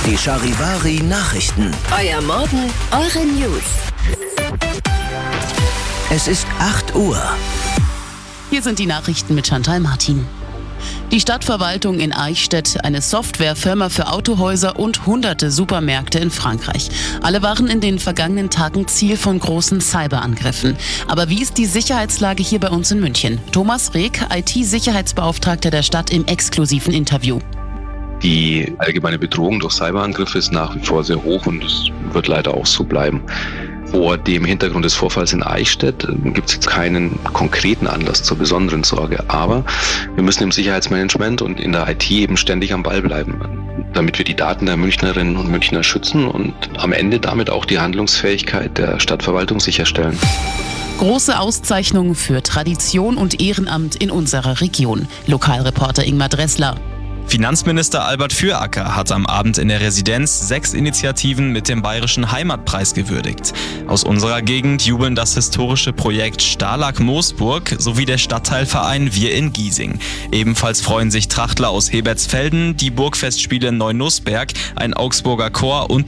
Die Charivari Nachrichten. Euer Morgen, eure News. Es ist 8 Uhr. Hier sind die Nachrichten mit Chantal Martin. Die Stadtverwaltung in Eichstätt, eine Softwarefirma für Autohäuser und hunderte Supermärkte in Frankreich. Alle waren in den vergangenen Tagen Ziel von großen Cyberangriffen. Aber wie ist die Sicherheitslage hier bei uns in München? Thomas Rehk, IT-Sicherheitsbeauftragter der Stadt im exklusiven Interview. Die allgemeine Bedrohung durch Cyberangriffe ist nach wie vor sehr hoch und es wird leider auch so bleiben. Vor dem Hintergrund des Vorfalls in Eichstätt gibt es jetzt keinen konkreten Anlass zur besonderen Sorge. Aber wir müssen im Sicherheitsmanagement und in der IT eben ständig am Ball bleiben, damit wir die Daten der Münchnerinnen und Münchner schützen und am Ende damit auch die Handlungsfähigkeit der Stadtverwaltung sicherstellen. Große Auszeichnung für Tradition und Ehrenamt in unserer Region. Lokalreporter Ingmar Dressler. Finanzminister Albert Füracker hat am Abend in der Residenz 6 Initiativen mit dem Bayerischen Heimatpreis gewürdigt. Aus unserer Gegend jubeln das historische Projekt Stalag-Moosburg sowie der Stadtteilverein Wir in Giesing. Ebenfalls freuen sich Trachtler aus Hebertsfelden, die Burgfestspiele Neunussberg, ein Augsburger Chor und